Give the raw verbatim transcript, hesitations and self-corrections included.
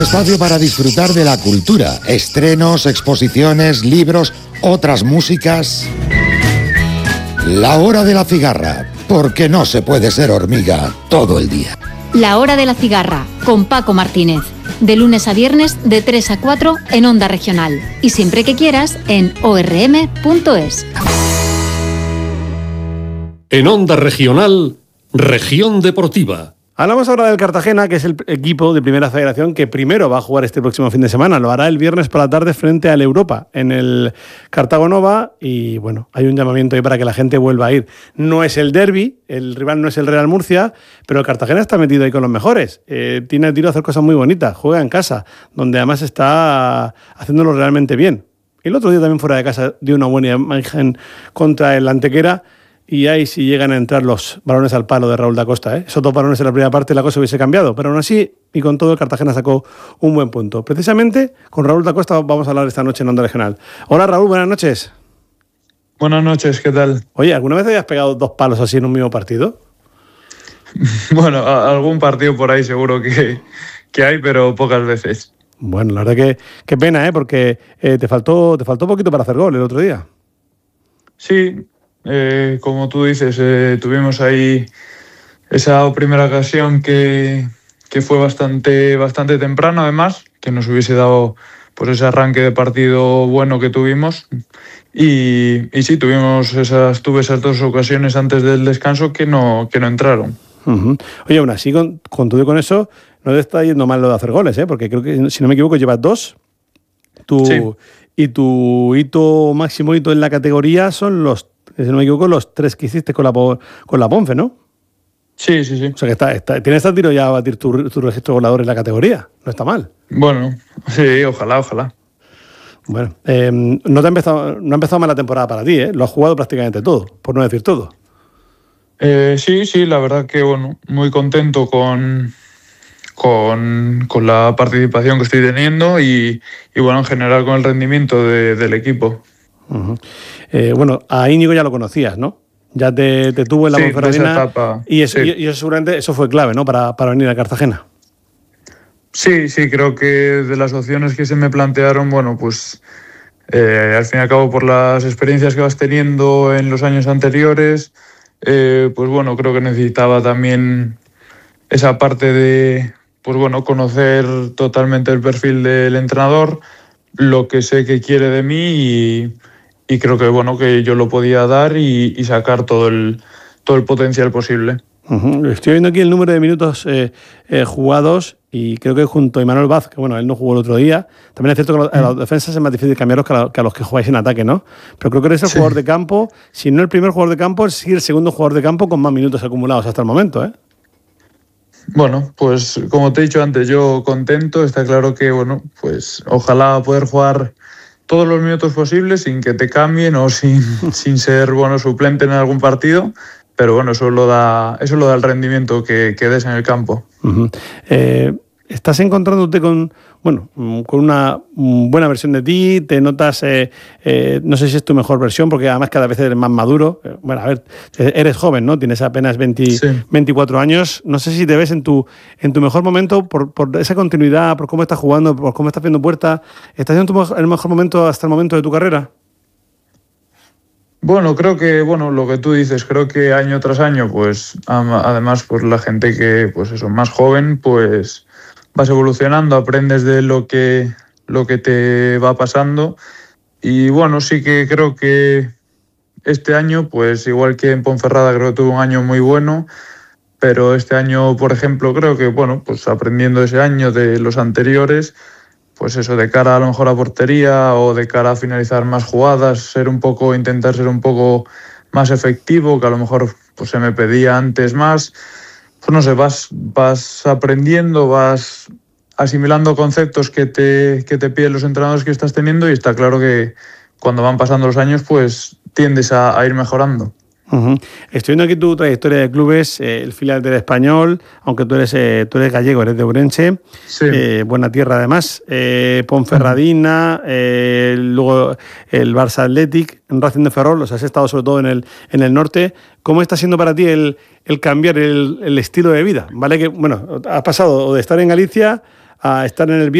Espacio para disfrutar de la cultura, estrenos, exposiciones, libros, otras músicas. La Hora de la Cigarra, porque no se puede ser hormiga todo el día. La Hora de la Cigarra, con Paco Martínez. De lunes a viernes, de tres a cuatro, en Onda Regional. Y siempre que quieras, en o r m punto es. En Onda Regional, Región Deportiva. Hablamos ahora del Cartagena, que es el equipo de Primera Federación que primero va a jugar este próximo fin de semana. Lo hará el viernes por la tarde frente al Europa en el Cartago Nova. Y bueno, hay un llamamiento ahí para que la gente vuelva a ir. No es el derbi, el rival no es el Real Murcia, pero el Cartagena está metido ahí con los mejores. Eh, tiene el tiro a hacer cosas muy bonitas. Juega en casa, donde además está haciéndolo realmente bien. El otro día también fuera de casa dio una buena imagen contra el Antequera. Y ahí sí llegan a entrar los balones al palo de Raúl da Costa, ¿eh? Esos dos balones en la primera parte la cosa hubiese cambiado, pero aún así, y con todo, el Cartagena sacó un buen punto. Precisamente con Raúl da Costa vamos a hablar esta noche en Onda Regional. Hola Raúl, buenas noches. Buenas noches, ¿qué tal? Oye, ¿alguna vez habías pegado dos palos así en un mismo partido? Bueno, a- algún partido por ahí seguro que, que hay, pero pocas veces. Bueno, la verdad que qué pena, ¿eh? Porque eh, te faltó te faltó poquito para hacer gol el otro día. Sí, eh, como tú dices, eh, tuvimos ahí esa primera ocasión que, que fue bastante, bastante temprano, además, que nos hubiese dado pues ese arranque de partido bueno que tuvimos. Y, y sí, tuvimos esas, tuve esas dos ocasiones antes del descanso que no, que no entraron. Uh-huh. Oye, aún así, con, con todo y con eso, no te está yendo mal lo de hacer goles, ¿eh? Porque creo que, si no me equivoco, llevas dos. Tu, Sí. Y tu hito, máximo hito en la categoría son los, si no me equivoco, los tres que hiciste con la, Po- con la Ponfe, ¿no? Sí, sí, sí. O sea que está, está, tienes a tiro ya a batir tu, tu registro goleador en la categoría. No está mal. Bueno, sí, ojalá, ojalá. Bueno, eh, no, te ha empezado, no ha empezado mal la temporada para ti, ¿eh? Lo has jugado prácticamente todo, por no decir todo. Eh, sí, sí, la verdad que bueno, muy contento con, con, con la participación que estoy teniendo y, y bueno, en general con el rendimiento de- del equipo. Uh-huh. Eh, bueno, a Íñigo ya lo conocías, ¿no? Ya te, te tuvo en la Sí, de esa Ponferradina etapa, y, eso, sí. y, y eso seguramente eso fue clave, ¿no? Para, para venir a Cartagena. Sí, sí, creo que de las opciones que se me plantearon, bueno, pues eh, al fin y al cabo por las experiencias que vas teniendo en los años anteriores, eh, pues bueno, creo que necesitaba también esa parte de, pues bueno, conocer totalmente el perfil del entrenador, lo que sé que quiere de mí y, y creo que bueno, que yo lo podía dar y, y sacar todo el, todo el potencial posible. Uh-huh. Estoy viendo aquí el número de minutos eh, eh, jugados y creo que junto a Imanol Vaz, que bueno, él no jugó el otro día, también es cierto que lo- a los defensas es más difícil cambiaros que a, lo- que a los que jugáis en ataque, ¿no? Pero creo que eres el Sí. jugador de campo, si no el primer jugador de campo, sí el segundo jugador de campo con más minutos acumulados hasta el momento, ¿eh? Bueno, pues como te he dicho antes, yo contento, está claro que, bueno, pues ojalá poder jugar todos los minutos posibles sin que te cambien o sin, sin ser, bueno, suplente en algún partido, pero bueno, eso lo da, eso lo da el rendimiento que, que des en el campo. Uh-huh. Eh, ¿Estás encontrándote con, bueno, mm, con una mm, buena versión de ti? ¿Te notas, eh, eh, no sé si es tu mejor versión, porque además cada vez eres más maduro? Eh, Bueno, a ver, eh, eres joven, ¿no? Tienes apenas veinte, Sí. veinticuatro años. No sé si te ves en tu, en tu mejor momento por, por esa continuidad, por cómo estás jugando, por cómo estás viendo puertas. ¿Estás en tu mej- el mejor momento hasta el momento de tu carrera? Bueno, creo que, bueno, lo que tú dices, creo que año tras año, pues am- además, pues la gente que, pues eso, más joven, pues vas evolucionando, aprendes de lo que, lo que te va pasando. Y bueno, sí que creo que este año, pues igual que en Ponferrada, creo que tuve un año muy bueno, pero este año, por ejemplo, creo que, bueno, pues aprendiendo ese año de los anteriores, pues eso, de cara a lo mejor a portería o de cara a finalizar más jugadas, ser un poco, intentar ser un poco más efectivo, que a lo mejor pues se me pedía antes más. Pues no sé, vas, vas aprendiendo, vas asimilando conceptos que te, que te piden los entrenadores que estás teniendo y está claro que cuando van pasando los años, pues tiendes a, a ir mejorando. Uh-huh. Estoy viendo aquí tu trayectoria de clubes, eh, el filial del Español, aunque tú eres, eh, tú eres gallego, eres de Ourense, Sí. eh, buena tierra además, eh, Ponferradina, eh, luego el Barça Athletic, Racing de Ferrol, o sea, has estado sobre todo en el, en el norte. ¿Cómo está siendo para ti el, el cambiar el, el estilo de vida? ¿Vale? Que, bueno, has pasado de estar en Galicia a estar en el